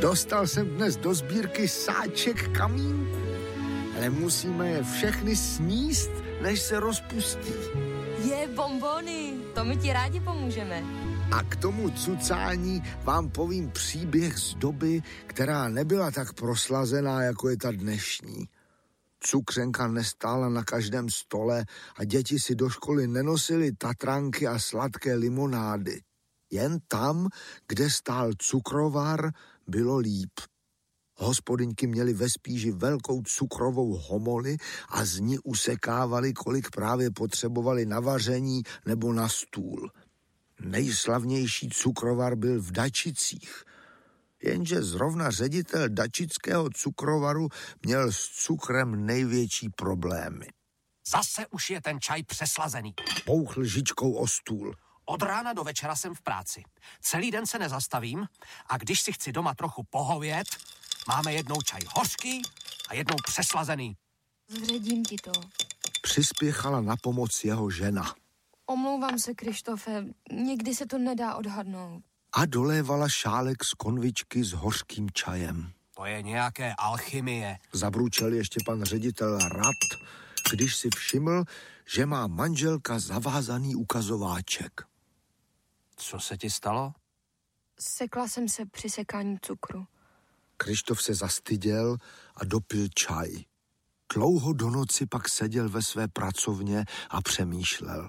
Dostal jsem dnes do sbírky sáček kamínků, ale musíme je všechny sníst, než se rozpustí. Bonbony, to my ti rádi pomůžeme. A k tomu cucání vám povím příběh z doby, která nebyla tak proslazená, jako je ta dnešní. Cukřenka nestála na každém stole a děti si do školy nenosily tatranky a sladké limonády. Jen tam, kde stál cukrovar, bylo líp. Hospodyňky měly ve spíži velkou cukrovou homoli a z ní usekávali, kolik právě potřebovali na vaření nebo na stůl. Nejslavnější cukrovar byl v Dačicích, jenže zrovna ředitel dačického cukrovaru měl s cukrem největší problémy. Zase už je ten čaj přeslazený. Pouchl lžičkou o stůl. Od rána do večera jsem v práci. Celý den se nezastavím a když si chci doma trochu pohovět, máme jednou čaj hořký a jednou přeslazený. Zředím ti to. Přispěchala na pomoc jeho žena. Omlouvám se, Krištofe, někdy se to nedá odhadnout. A dolévala šálek z konvičky s hořkým čajem. To je nějaké alchymie. Zabručel ještě pan ředitel Rad, když si všiml, že má manželka zavázaný ukazováček. Co se ti stalo? Sekla jsem se při sekání cukru. Krištof se zastyděl a dopil čaj. Dlouho do noci pak seděl ve své pracovně a přemýšlel.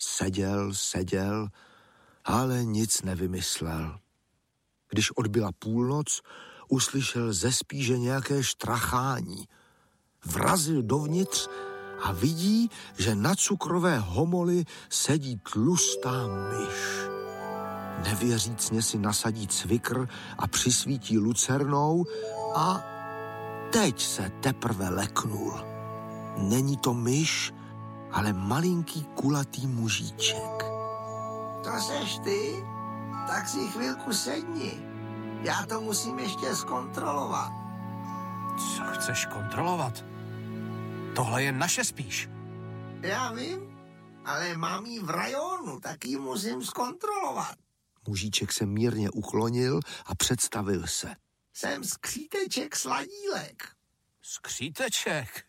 Seděl, ale nic nevymyslel. Když odbyla půlnoc, uslyšel ze spíže nějaké štrachání. Vrazil dovnitř a vidí, že na cukrové homoli sedí tlustá myš. Nevěřícně si nasadí cvikr a přisvítí lucernou a teď se teprve leknul. Není to myš, ale malinký kulatý mužíček. To seš ty? Tak si chvilku sedni. Já to musím ještě zkontrolovat. Co chceš kontrolovat? Tohle je naše spíš. Já vím, ale mám jí v rajonu, tak ji musím zkontrolovat. Mužíček se mírně uklonil a představil se. Jsem skříteček Sladílek. Skříteček?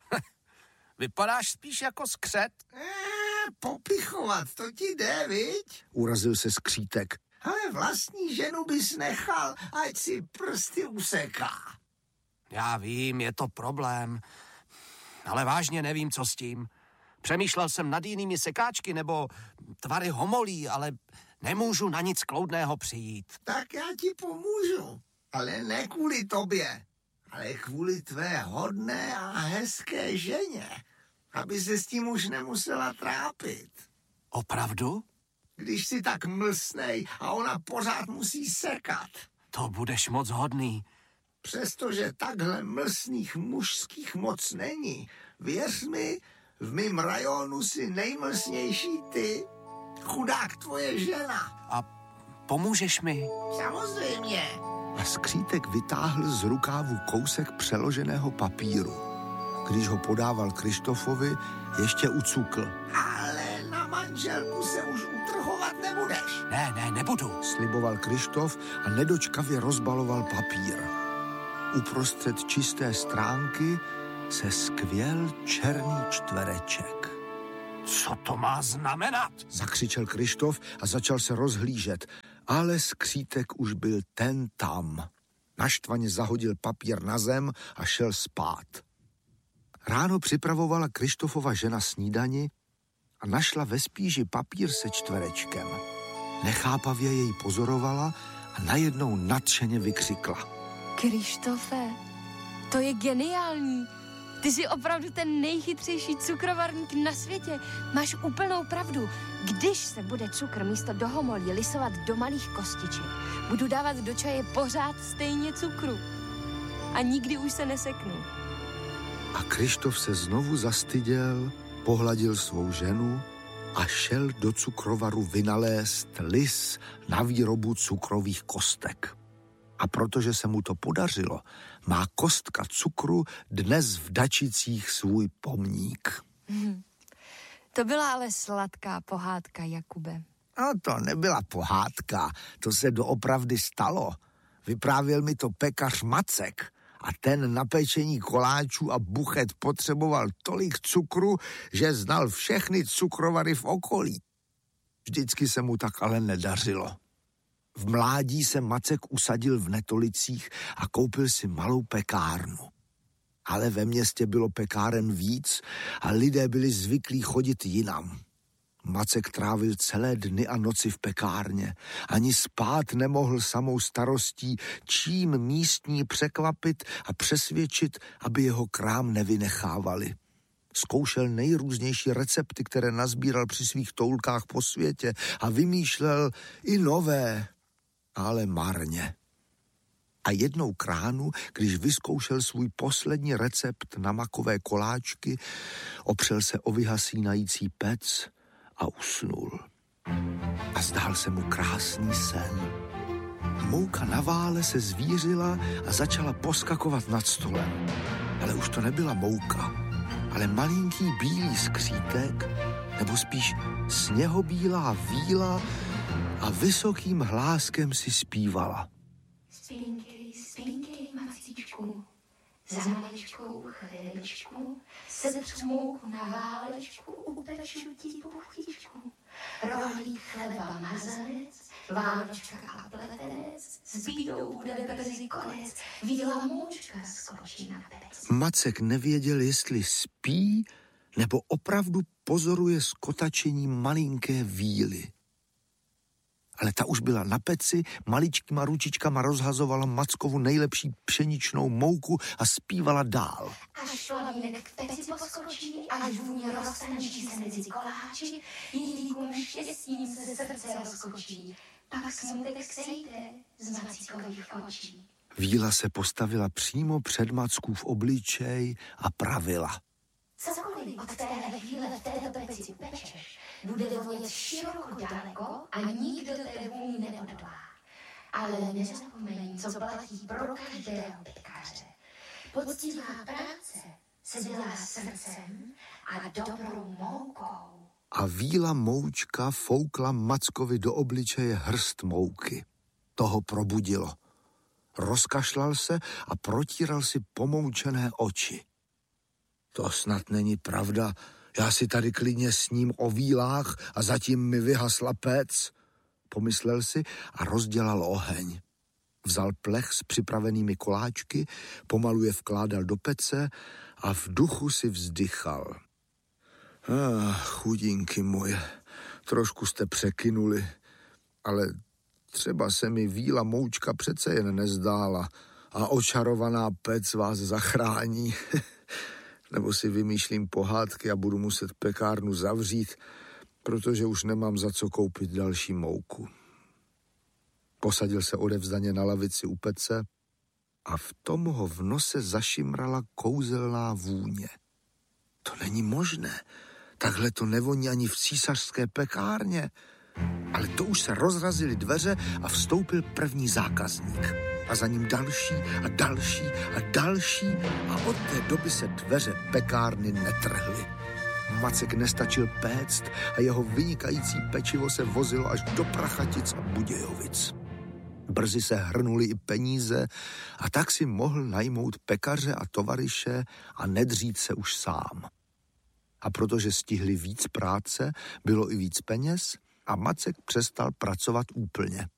Vypadáš spíš jako skřet. Popichovat, to ti jde, viď? Urazil se skřítek. Ale vlastní ženu bys nechal, ať si prsty useká. Já vím, je to problém, ale vážně nevím, co s tím. Přemýšlel jsem nad jinými sekáčky nebo tvary homolí, ale nemůžu na nic kloudného přijít. Tak já ti pomůžu, ale ne kvůli tobě, ale kvůli tvé hodné a hezké ženě, aby se s tím už nemusela trápit. Opravdu? Když si tak mlsnej a ona pořád musí sekat. To budeš moc hodný. Přestože takhle mlsných mužských moc není, věř mi, v mým rajonu si nejmlsnější ty, chudák tvoje žena. A pomůžeš mi? Samozřejmě. A skřítek vytáhl z rukávu kousek přeloženého papíru. Když ho podával Krištofovi, ještě ucukl. Ale na manželku se už utrhovat nebudeš. Ne, nebudu. Sliboval Krištof a nedočkavě rozbaloval papír. Uprostřed čisté stránky se skvěl černý čtvereček. Co to má znamenat? Zakřičel Krištof a začal se rozhlížet, ale skřítek už byl ten tam. Naštvaně zahodil papír na zem a šel spát. Ráno připravovala Krištofova žena snídani a našla ve spíži papír se čtverečkem. Nechápavě jej pozorovala a najednou nadšeně vykřikla. Krištofe, to je geniální. Ty jsi opravdu ten nejchytřejší cukrovarník na světě. Máš úplnou pravdu. Když se bude cukr místo do homolí lisovat do malých kostiček, budu dávat do čaje pořád stejně cukru. A nikdy už se neseknu. A Krištof se znovu zastyděl, pohladil svou ženu a šel do cukrovaru vynalézt lis na výrobu cukrových kostek. A protože se mu to podařilo, má kostka cukru dnes v Dačicích svůj pomník. To byla ale sladká pohádka, Jakube. A to nebyla pohádka, to se doopravdy stalo. Vyprávěl mi to pekař Macek a ten na pečení koláčů a buchet potřeboval tolik cukru, že znal všechny cukrovary v okolí. Vždycky se mu tak ale nedařilo. V mládí se Macek usadil v Netolicích a koupil si malou pekárnu. Ale ve městě bylo pekáren víc a lidé byli zvyklí chodit jinam. Macek trávil celé dny a noci v pekárně. Ani spát nemohl samou starostí, čím místní překvapit a přesvědčit, aby jeho krám nevynechávali. Zkoušel nejrůznější recepty, které nazbíral při svých toulkách po světě a vymýšlel i nové, ale marně. A jednou k ránu, když vyzkoušel svůj poslední recept na makové koláčky, opřel se o vyhasínající pec a usnul. A zdál se mu krásný sen. Mouka na vále se zvířila a začala poskakovat nad stolem. Ale už to nebyla mouka, ale malinký bílý skřítek, nebo spíš sněhobílá víla a vysokým hláskem si zpívala. Spinkej, spinkej, macíčku, za maličkou chvíličku, setřu mouku na válečku, upeču ti puchtičku. Rohlík chleba mazanec, vánočka a pletenec, s bídou bude brzy konec, víla moučka skočí na pec. Macek nevěděl, jestli spí, nebo opravdu pozoruje skotačení malinké víly. Ale ta už byla na peci, maličkýma ručičkama rozhazovala Mackovu nejlepší pšeničnou mouku a zpívala dál. Až plamínek k peci poskočí, až vůně roztančí se mezi koláči, jedíkům štěstím se srdce rozkočí, pak smutek sejde z Macíkových očí. Víla se postavila přímo před Mackův obličej a pravila. Cokoliv od téhle chvíle v této peci upečeš, bude vonět široko daleko a nikdo té vůni neodolá. Ale nezapomeň, co platí pro každého pekaře. Poctivá práce se dělá srdcem a dobrou moukou. A víla moučka foukla Mackovi do obličeje hrst mouky. Toho probudilo. Rozkašlal se a protíral si pomoučené oči. To snad není pravda. Já si tady klidně sním o vílách a zatím mi vyhasla pec, pomyslel si a rozdělal oheň. Vzal plech s připravenými koláčky, pomalu je vkládal do pece a v duchu si vzdychal. Chudinky moje, trošku jste překynuli, ale třeba se mi víla moučka přece jen nezdála a očarovaná pec vás zachrání. Nebo si vymýšlím pohádky a budu muset pekárnu zavřít, protože už nemám za co koupit další mouku. Posadil se odevzdaně na lavici u pece a v tom ho v nose zašimrala kouzelná vůně. To není možné. Takhle to nevoní ani v císařské pekárně. Ale to už se rozrazily dveře a vstoupil první zákazník. A za ním další a další a další a od té doby se dveře pekárny netrhly. Macek nestačil péct a jeho vynikající pečivo se vozilo až do Prachatic a Budějovic. Brzy se hrnuly i peníze a tak si mohl najmout pekaře a tovaryše a nedřít se už sám. A protože stihli víc práce, bylo i víc peněz a Macek přestal pracovat úplně.